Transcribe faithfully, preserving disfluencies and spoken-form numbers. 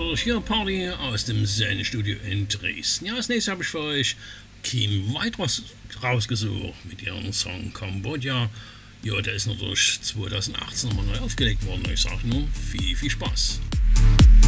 durch hier Party aus dem Zen-Studio in Dresden. Ja, als nächstes habe ich für euch Kim White raus, rausgesucht mit ihrem Song Cambodia. Ja, der ist natürlich zwanzig achtzehn nochmal neu aufgelegt worden. Ich sage nur, viel, viel Spaß.